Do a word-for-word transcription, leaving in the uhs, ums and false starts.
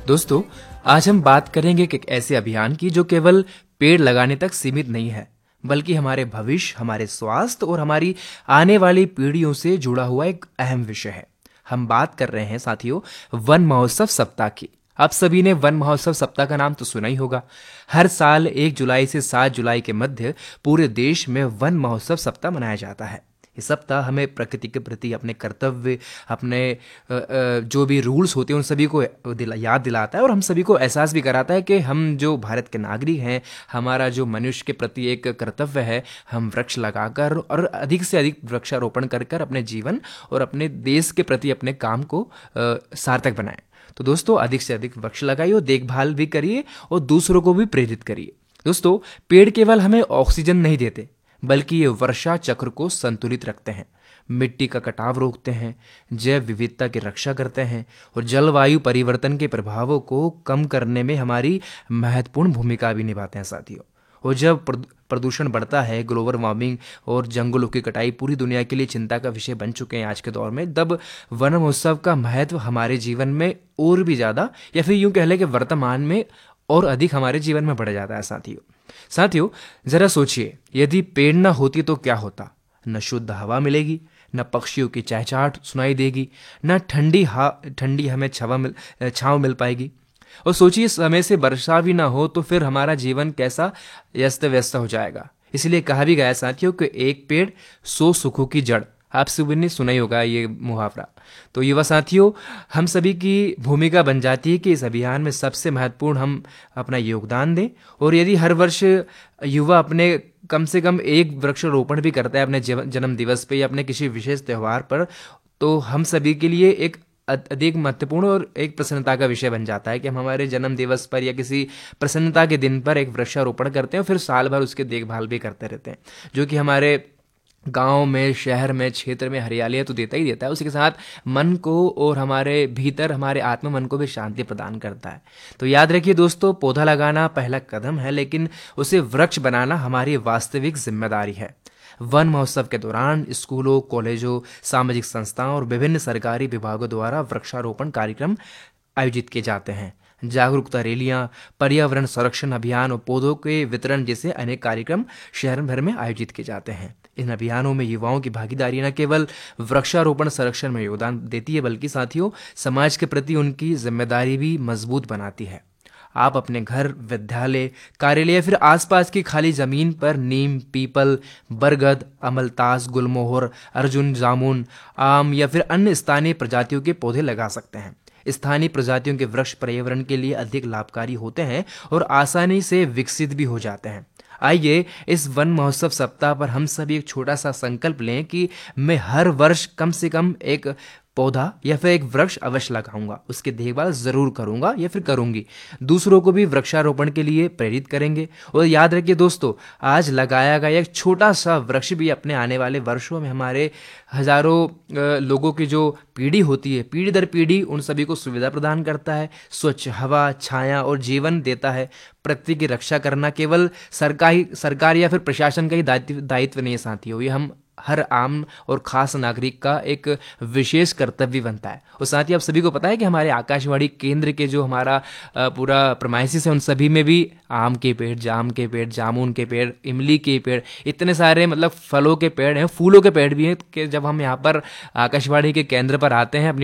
दोस्तों, आज हम बात करेंगे एक ऐसे अभियान की जो केवल पेड़ लगाने तक सीमित नहीं है, बल्कि हमारे भविष्य, हमारे स्वास्थ्य और हमारी आने वाली पीढ़ियों से जुड़ा हुआ एक अहम विषय है। हम बात कर रहे हैं साथियों वन महोत्सव सप्ताह की। आप सभी ने वन महोत्सव सप्ताह का नाम तो सुना ही होगा। हर साल एक जुलाई से सात जुलाई के मध्य पूरे देश में वन महोत्सव सप्ताह मनाया जाता है। ये सप्ताह हमें प्रकृति के प्रति अपने कर्तव्य, अपने अ, अ, जो भी रूल्स होते हैं उन सभी को दिला, याद दिलाता है और हम सभी को एहसास भी कराता है कि हम जो भारत के नागरिक हैं, हमारा जो मनुष्य के प्रति एक कर्तव्य है, हम वृक्ष लगाकर और अधिक से अधिक वृक्षारोपण कर कर अपने जीवन और अपने देश के प्रति अपने काम को अ, सार्थक बनाएं। तो दोस्तों, अधिक से अधिक वृक्ष लगाइए और देखभाल भी करिए और दूसरों को भी प्रेरित करिए। दोस्तों, पेड़ केवल हमें ऑक्सीजन नहीं देते, बल्कि ये वर्षा चक्र को संतुलित रखते हैं, मिट्टी का कटाव रोकते हैं, जैव विविधता की रक्षा करते हैं और जलवायु परिवर्तन के प्रभावों को कम करने में हमारी महत्वपूर्ण भूमिका भी निभाते हैं साथियों। और जब प्रद- प्रदूषण बढ़ता है, ग्लोबल वार्मिंग और जंगलों की कटाई पूरी दुनिया के लिए चिंता का विषय बन चुके हैं आज के दौर में, तब वन महोत्सव का महत्व हमारे जीवन में और भी ज़्यादा, या फिर यूं कह लें कि वर्तमान में और अधिक हमारे जीवन में बढ़ जाता है साथियों। साथियों, जरा सोचिए, यदि पेड़ न होती तो क्या होता। न शुद्ध हवा मिलेगी, न पक्षियों की चहचहाट सुनाई देगी, न ठंडी हा ठंडी हमें छावा मिल छाँव मिल पाएगी। और सोचिए, समय से वर्षा भी ना हो तो फिर हमारा जीवन कैसा अस्त व्यस्त हो जाएगा। इसलिए कहा भी गया है साथियों कि एक पेड़ सौ सुखों की जड़। आप सभी ने सुना ही होगा ये मुहावरा। तो युवा साथियों, हम सभी की भूमिका बन जाती है कि इस अभियान में सबसे महत्वपूर्ण हम अपना योगदान दें। और यदि हर वर्ष युवा अपने कम से कम एक वृक्षारोपण भी करता है अपने जीवन- जन्म दिवस पे या अपने किसी विशेष त्यौहार पर, तो हम सभी के लिए एक अत- अधिक महत्वपूर्ण और एक प्रसन्नता का विषय बन जाता है कि हम हमारे जन्म दिवस पर या किसी प्रसन्नता के दिन पर एक वृक्षारोपण करते हैं और फिर साल भर उसकी देखभाल भी करते रहते हैं, जो कि हमारे गांव में, शहर में, क्षेत्र में हरियाली तो देता ही देता है, उसके साथ मन को और हमारे भीतर हमारे आत्म मन को भी शांति प्रदान करता है। तो याद रखिए दोस्तों, पौधा लगाना पहला कदम है, लेकिन उसे वृक्ष बनाना हमारी वास्तविक जिम्मेदारी है। वन महोत्सव के दौरान स्कूलों, कॉलेजों, सामाजिक संस्थाओं और विभिन्न सरकारी विभागों द्वारा वृक्षारोपण कार्यक्रम आयोजित किए जाते हैं। जागरूकता रैलियां, पर्यावरण संरक्षण अभियान और पौधों के वितरण जैसे अनेक कार्यक्रम शहर भर में आयोजित किए जाते हैं। इन अभियानों में युवाओं की भागीदारी न केवल वृक्षारोपण संरक्षण में योगदान देती है, बल्कि साथियों समाज के प्रति उनकी जिम्मेदारी भी मजबूत बनाती है। आप अपने घर, विद्यालय, कार्यालय या फिर आसपास की खाली जमीन पर नीम, पीपल, बरगद, अमलतास, गुलमोहर, अर्जुन, जामुन, आम या फिर अन्य स्थानीय प्रजातियों के पौधे लगा सकते हैं। स्थानीय प्रजातियों के वृक्ष पर्यावरण के लिए अधिक लाभकारी होते हैं और आसानी से विकसित भी हो जाते हैं। आइए इस वन महोत्सव सप्ताह पर हम सभी एक छोटा सा संकल्प लें कि मैं हर वर्ष कम से कम एक पौधा या फिर एक वृक्ष अवश्य लगाऊंगा, उसकी देखभाल जरूर करूंगा या फिर करूंगी। दूसरों को भी वृक्षारोपण के लिए प्रेरित करेंगे। और याद रखिए दोस्तों, आज लगाया गया एक छोटा सा वृक्ष भी अपने आने वाले वर्षों में हमारे हजारों अ, लोगों की जो पीढ़ी होती है, पीढ़ी दर पीढ़ी उन सभी को सुविधा प्रदान करता है, स्वच्छ हवा, छाया और जीवन देता है। प्रकृति की रक्षा करना केवल सरकारी सरकार या फिर प्रशासन का ही दायित्व दायित्व नहीं है साथियों, ये हम हर आम और खास नागरिक का एक विशेष कर्तव्य बनता है। और साथ ही आप सभी को पता है कि हमारे आकाशवाणी केंद्र के जो हमारा अ, पूरा प्रमाइसिस है, उन सभी में भी आम के पेड़, जाम के पेड़, जामुन के पेड़, इमली के पेड़, इतने सारे मतलब फलों के पेड़ हैं, फूलों के पेड़ भी हैं कि जब हम यहाँ पर आकाशवाणी के केंद्र पर आते हैं अपनी